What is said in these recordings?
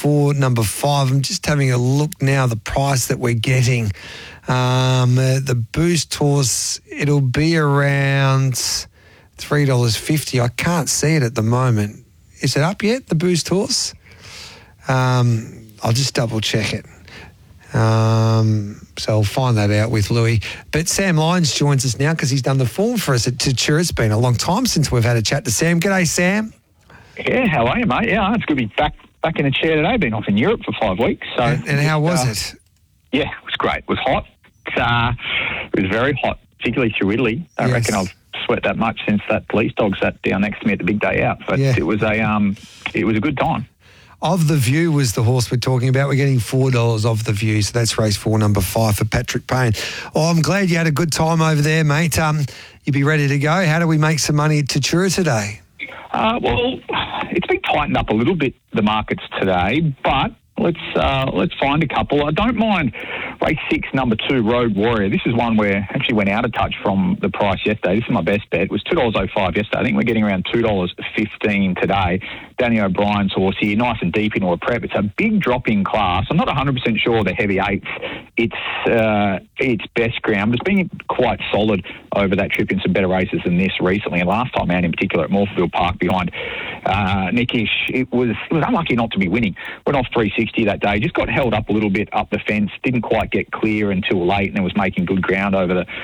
for number 5. I'm just having a look now, the price that we're getting. The Boost Horse, it'll be around $3.50. I can't see it at the moment. Is it up yet, the Boost Horse? I'll just double check it. So I'll find that out with Louis. But Sam Lyons joins us now because he's done the form for us at Tatura. It's been a long time since we've had a chat to Sam. G'day, Sam. Yeah, how are you, mate? Yeah, it's good to be back in the chair today. Been off in Europe for 5 weeks. So and how was it? Yeah, it was great. It was hot. It was very hot, particularly through Italy. I reckon I've sweat that much since that police dog sat down next to me at the big day out. But it was a good time. Of the View was the horse we're talking about. We're getting $4 Of the View, so that's race 4, number 5 for Patrick Payne. Oh, I'm glad you had a good time over there, mate. You be ready to go. How do we make some money at Tatura today? Well, it's been tightened up a little bit, the markets today, but let's find a couple. I don't mind race 6, number 2, Road Warrior. This is one where actually went out of touch from the price yesterday. This is my best bet. It was $2.05 yesterday. I think we're getting around $2.15 today. Danny O'Brien's horse here, nice and deep in or prep. It's a big drop in class. I'm not 100% sure the heavy 8s. It's best ground, but it's been quite solid over that trip in some better races than this recently. And last time out in particular at Morpheville Park behind Nickish, it was unlucky not to be winning. Went off 360 that day. Just got held up a little bit up the fence. Didn't quite get clear until late, and it was making good ground over the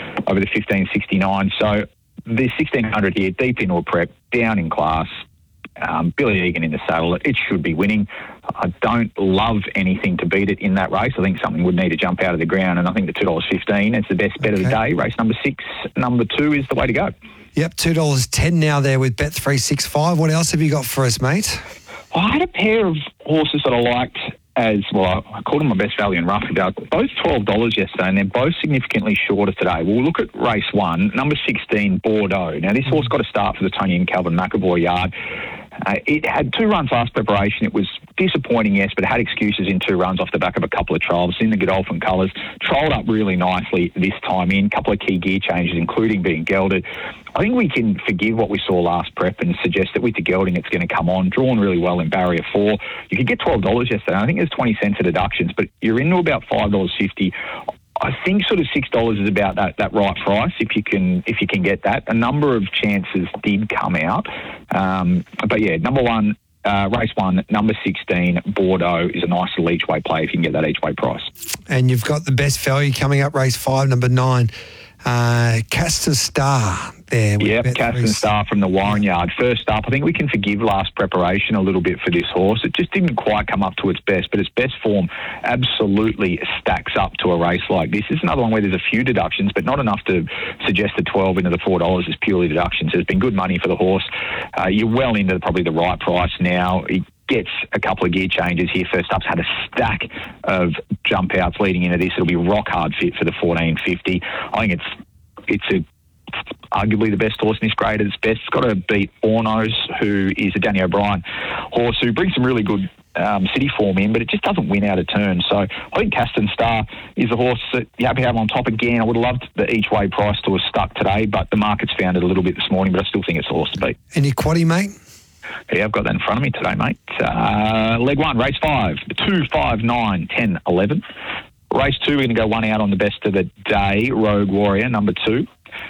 1569. So the 1600 here, deep in or prep, down in class. Billy Egan in the saddle. It should be winning. I don't love anything to beat it in that race. I think something would need to jump out of the ground, and I think the $2.15 is the best bet of the day. Race number 6, number 2 is the way to go. Yep, $2.10 now there with Bet365. What else have you got for us, mate? I had a pair of horses that I liked as well. I called them my best value in roughly about both $12 yesterday, and they're both significantly shorter today. We'll look at race 1, number 16, Bordeaux. Now, this horse got a start for the Tony and Calvin McAvoy yard. It had 2 runs last preparation. It was disappointing, yes, but it had excuses in 2 runs off the back of a couple of trials in the Godolphin colours. Trialled up really nicely this time in. A couple of key gear changes, including being gelded. I think we can forgive what we saw last prep and suggest that with the gelding it's going to come on. Drawn really well in barrier 4. You could get $12 yesterday. I think there's 20 cents of deductions, but you're into about $5.50. I think sort of $6 is about that right price if you can get that. A number of chances did come out, but yeah, number 1, race 1, number 16, Bordeaux is a nice little each way play if you can get that each way price. And you've got the best value coming up, race 5, number 9, Castor Star there. Yep, Castor Star from the Warren Yard. First up, I think we can forgive last preparation a little bit for this horse. It just didn't quite come up to its best, but its best form absolutely stacks up to a race like this. This is another one where there's a few deductions, but not enough to suggest the 12 into the $4 is purely deductions. There's been good money for the horse. You're well into probably the right price now. It gets a couple of gear changes here. First up's had a stack of jump outs leading into this. It'll be rock hard fit for the 1450. I think it's arguably the best horse in this grade at its best. It's got to beat Ornos, who is a Danny O'Brien horse who brings some really good city form in, but it just doesn't win out of turn. So I think Castor Star is the horse that you happy to have on top again. I would have loved the each way price to have stuck today, but the market's found it a little bit this morning, but I still think it's the horse to beat. Any quaddie, mate? Yeah, I've got that in front of me today, mate. Leg 1, race 5, 2, 5, 9, 10, 11. Race 2, we're going to go one out on the best of the day, Road Warrior, number 2.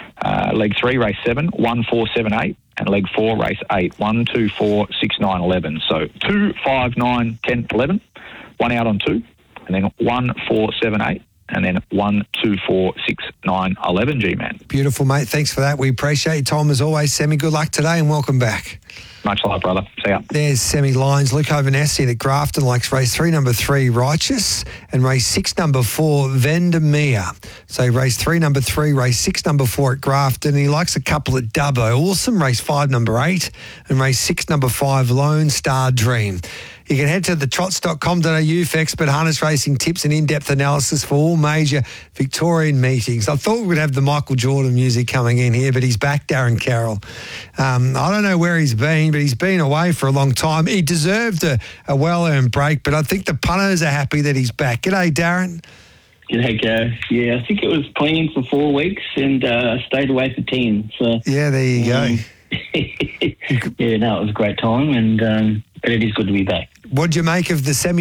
Leg 3, race 7, 1, 4, 7, 8. And leg 4, race 8, 1, 2, 4, 6, 9, 11. So 2, 5, 9, 10, 11. One out on 2. And then 1, 4, 7, 8. And then 1, 2, 4, 6, 9, 11, G-Man. Beautiful, mate. Thanks for that. We appreciate your time as always, Sammy. Good luck today and welcome back. Much love, brother. See ya. There's Sammy Lyons. Luke Ovanessi at Grafton likes race 3, number 3, Righteous, and race 6, number 4, Vendemia. So race 3, number 3, race 6, number 4 at Grafton. He likes a couple at Dubbo. Awesome. Race 5, number 8, and race 6, number 5, Lone Star Dream. You can head to thetrots.com.au for expert harness racing tips and in-depth analysis for all major Victorian meetings. I thought we would have the Michael Jordan music coming in here, but he's back, Darren Carroll. I don't know where he's been, but he's been away for a long time. He deserved a well-earned break, but I think the punters are happy that he's back. G'day, Darren. G'day, Joe. Yeah, I think it was planned for 4 weeks and stayed away for 10. So yeah, there you go. Yeah, no, it was a great time, and but it is good to be back. What'd you make of the semi